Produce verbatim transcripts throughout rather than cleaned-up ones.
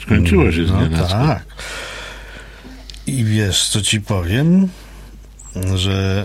skończyło się no, znienacka. Tak. I wiesz, co ci powiem, że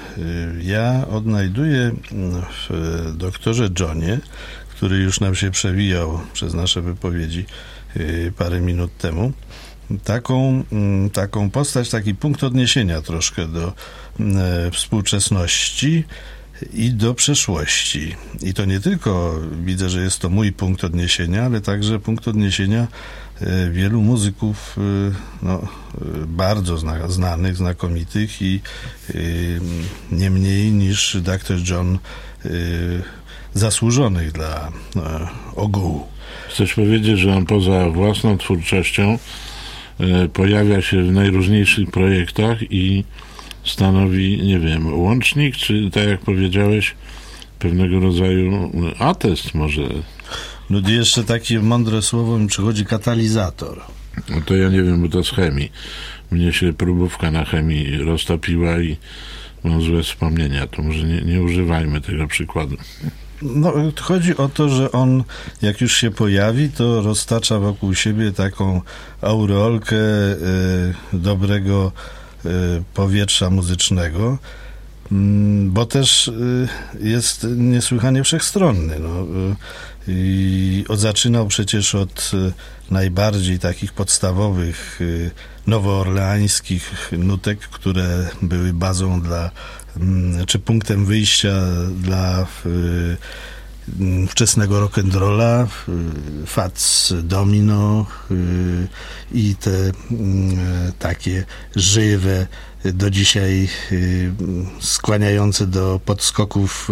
ja odnajduję w doktorze Johnie, który już nam się przewijał przez nasze wypowiedzi parę minut temu, taką, taką postać, taki punkt odniesienia troszkę do współczesności i do przeszłości. I to nie tylko widzę, że jest to mój punkt odniesienia, ale także punkt odniesienia wielu muzyków no, bardzo zna, znanych, znakomitych i y, nie mniej niż doktor John y, zasłużonych dla y, ogółu. Chcesz powiedzieć, że on poza własną twórczością y, pojawia się w najróżniejszych projektach i stanowi, nie wiem, łącznik, czy tak jak powiedziałeś, pewnego rodzaju atest może. No i jeszcze takie mądre słowo mi przychodzi, katalizator. No to ja nie wiem, bo to z chemii. Mnie się próbówka na chemii roztopiła i mam złe wspomnienia. To może nie, nie używajmy tego przykładu. No, chodzi o to, że on, jak już się pojawi, to roztacza wokół siebie taką aureolkę y, dobrego y, powietrza muzycznego, y, bo też y, jest niesłychanie wszechstronny. No, y, i zaczynał przecież od y, najbardziej takich podstawowych y, nowoorleańskich nutek, które były bazą dla czy punktem wyjścia dla y, wczesnego rock'n'rolla, y, Fats Domino y, i te y, takie żywe, do dzisiaj y, skłaniające do podskoków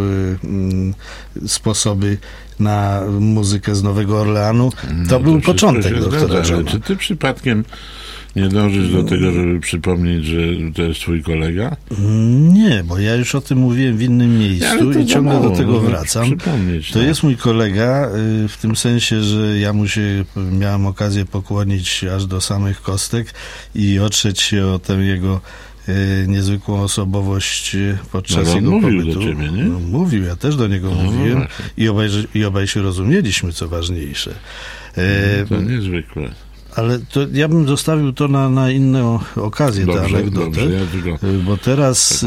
y, y, sposoby na muzykę z Nowego Orleanu. To no, był to początek doktora Johna. Czy ty przypadkiem nie dążysz do tego, żeby przypomnieć, że to jest twój kolega? Nie, bo ja już o tym mówiłem w innym miejscu i ciągle mało, do tego wracam. To tak. Jest mój kolega w tym sensie, że ja mu się miałem okazję pokłonić aż do samych kostek i otrzeć się o tę jego niezwykłą osobowość podczas no, jego mówił pobytu. Do ciebie, nie? No, mówił, ja też do niego no, mówiłem no i, obaj, i obaj się rozumieliśmy, co ważniejsze. No, to niezwykłe. Ale to ja bym zostawił to na, na inną okazję, tę anegdotę, dobrze, ja tylko bo teraz,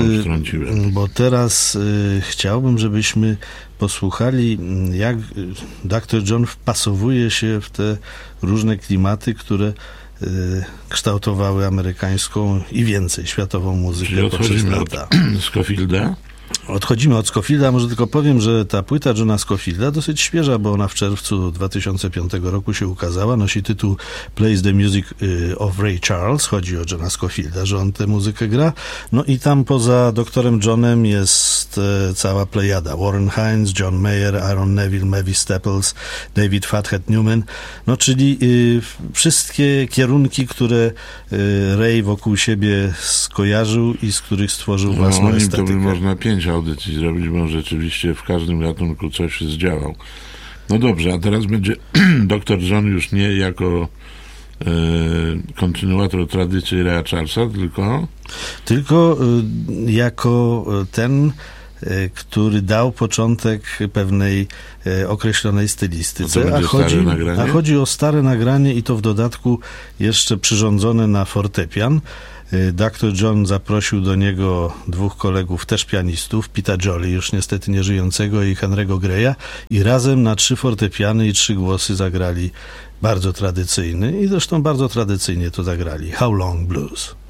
bo teraz y, chciałbym, żebyśmy posłuchali, jak doktor John wpasowuje się w te różne klimaty, które y, kształtowały amerykańską i więcej światową muzykę poprzez lata. Scofielda? Odchodzimy od Scofielda, może tylko powiem, że ta płyta Johna Scofielda dosyć świeża, bo ona w czerwcu dwa tysiące piątego roku się ukazała, nosi tytuł Plays the Music of Ray Charles, chodzi o Johna Scofielda, że on tę muzykę gra, no i tam poza doktorem Johnem jest e, cała plejada, Warren Hines, John Mayer, Aaron Neville, Mavis Staples, David Fathead Newman, no czyli y, wszystkie kierunki, które y, Ray wokół siebie skojarzył i z których stworzył no, własną estetykę. To by można pięć audycji zrobić, bo rzeczywiście w każdym gatunku coś się zdziałał. No dobrze, a teraz będzie doktor John już nie jako e, kontynuator tradycji Raya Charlesa, tylko... Tylko y, jako ten, y, który dał początek pewnej y, określonej stylistyce. A chodzi, a chodzi o stare nagranie i to w dodatku jeszcze przyrządzone na fortepian. doktor John zaprosił do niego dwóch kolegów, też pianistów, Pita Jolly, już niestety nieżyjącego, i Henry'ego Greya, i razem na trzy fortepiany i trzy głosy zagrali bardzo tradycyjny i zresztą bardzo tradycyjnie to zagrali How Long Blues.